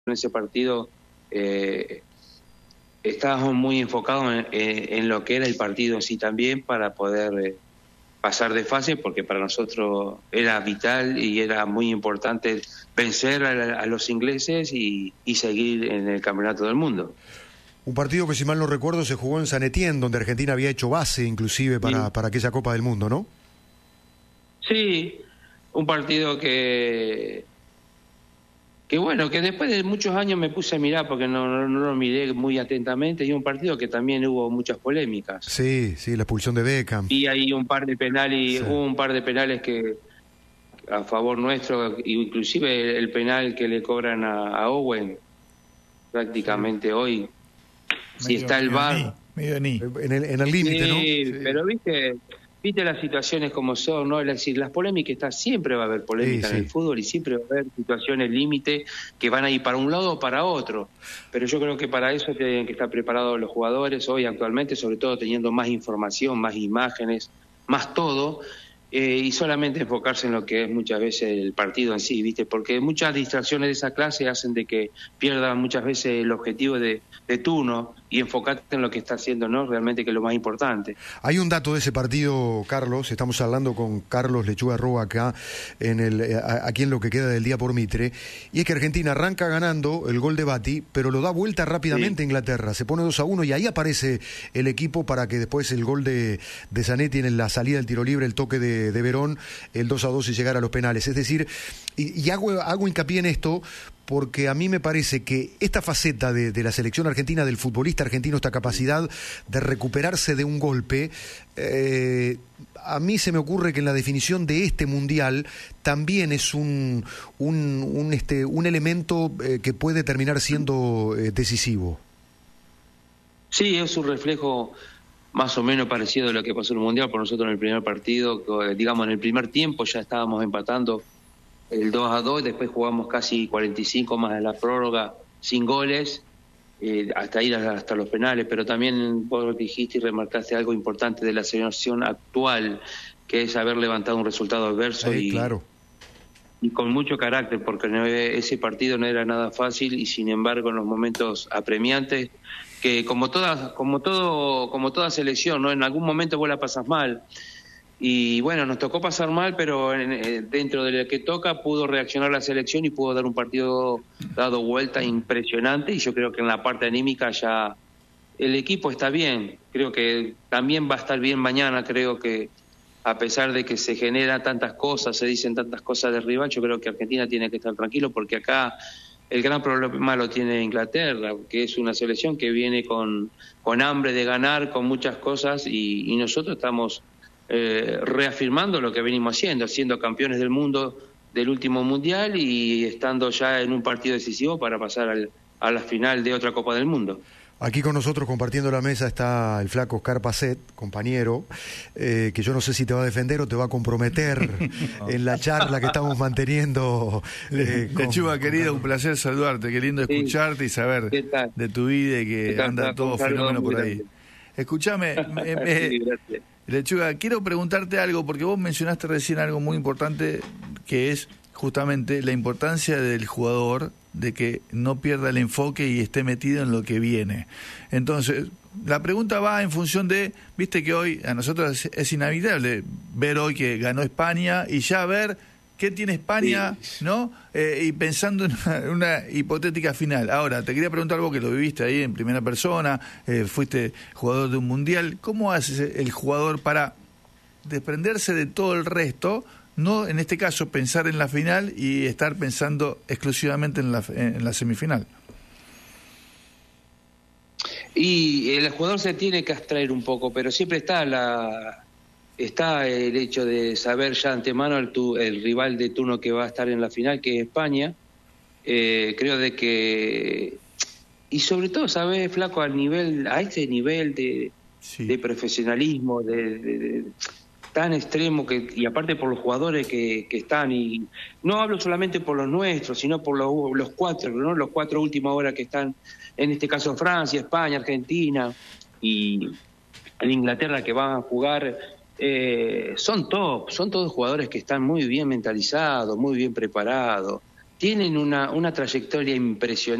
en ese partido estábamos muy enfocados en lo que era el partido en sí también para poder pasar de fase, porque para nosotros era vital y era muy importante vencer a los ingleses y seguir en el campeonato del mundo. Un partido que, si mal no recuerdo, se jugó en San Etienne, donde Argentina había hecho base inclusive para aquella Copa del Mundo, ¿no? Sí, un partido que bueno, que después de muchos años me puse a mirar porque no lo miré muy atentamente, y un partido que también hubo muchas polémicas. Sí, la expulsión de Beckham. Y hay un par de penales, sí. Hubo un par de penales que a favor nuestro, inclusive el penal que le cobran a Owen, prácticamente sí. Hoy, si está el VAR. En el límite, ¿no? Sí, pero viste las situaciones como son, ¿no? Es decir, las polémicas siempre va a haber polémica en el fútbol y siempre va a haber situaciones límite que van a ir para un lado o para otro. Pero yo creo que para eso tienen que estar preparados los jugadores hoy actualmente, sobre todo teniendo más información, más imágenes, más todo, y solamente enfocarse en lo que es muchas veces el partido en sí, ¿viste? Porque muchas distracciones de esa clase hacen de que pierdan muchas veces el objetivo de tú, y enfocarte en lo que está haciendo, ¿no? Realmente, que es lo más importante. Hay un dato de ese partido, Carlos. Estamos hablando con Carlos Lechuga Roa acá aquí en lo que queda del día por Mitre, y es que Argentina arranca ganando el gol de Batti, pero lo da vuelta rápidamente a Inglaterra, se pone 2-1 y ahí aparece el equipo para que después el gol de Zanetti en la salida del tiro libre, el toque de Verón, el 2-2 y llegar a los penales. Es decir, y hago hincapié en esto porque a mí me parece que esta faceta de la selección argentina, del futbolista argentino, esta capacidad de recuperarse de un golpe, a mí se me ocurre que en la definición de este mundial también es un elemento que puede terminar siendo decisivo. Sí, es un reflejo más o menos parecido a lo que pasó en el mundial. Por nosotros en el primer partido, digamos en el primer tiempo ya estábamos empatando el 2-2, después jugamos casi 45 más de la prórroga sin goles, hasta ir hasta los penales, pero también vos dijiste y remarcaste algo importante de la selección actual, que es haber levantado un resultado adverso claro. Y con mucho carácter, porque ese partido no era nada fácil, y sin embargo en los momentos apremiantes, que como toda selección, ¿no? En algún momento vos la pasás mal. Y bueno, nos tocó pasar mal, pero dentro de lo que toca pudo reaccionar la selección y pudo dar un partido dado vuelta impresionante, y yo creo que en la parte anímica ya el equipo está bien. Creo que también va a estar bien mañana. Creo que a pesar de que se generan tantas cosas, se dicen tantas cosas de rival, yo creo que Argentina tiene que estar tranquilo, porque acá el gran problema lo tiene Inglaterra, que es una selección que viene con hambre de ganar, con muchas cosas, y nosotros estamos reafirmando lo que venimos haciendo, siendo campeones del mundo del último mundial y estando ya en un partido decisivo para pasar a la final de otra Copa del Mundo. Aquí con nosotros compartiendo la mesa está el flaco Oscar Pacet, compañero, que yo no sé si te va a defender o te va a comprometer en la charla que estamos manteniendo. Lechuga, querido, un placer saludarte, qué lindo escucharte y saber de tu vida y que anda todo fenómeno por ahí. Escúchame, gracias. Lechuga, quiero preguntarte algo, porque vos mencionaste recién algo muy importante, que es justamente la importancia del jugador, de que no pierda el enfoque y esté metido en lo que viene. Entonces, la pregunta va en función de, viste que hoy a nosotros es inevitable ver hoy que ganó España y ya ver qué tiene España, ¿no? Y pensando en una hipotética final. Ahora, te quería preguntar, vos que lo viviste ahí en primera persona, fuiste jugador de un mundial, ¿cómo hace el jugador para desprenderse de todo el resto, no en este caso pensar en la final y estar pensando exclusivamente en la semifinal? Y el jugador se tiene que abstraer un poco, pero siempre está el hecho de saber ya antemano el rival de turno que va a estar en la final, que es España. Creo de que, y sobre todo, ¿sabes, flaco? A ese nivel de profesionalismo, tan extremo, y aparte por los jugadores que están, y no hablo solamente por los nuestros, sino por los cuatro, ¿no? Los 4 últimas horas que están, en este caso Francia, España, Argentina y Inglaterra, que van a jugar. Son todos jugadores que están muy bien mentalizados, muy bien preparados. tienen una trayectoria impresionante.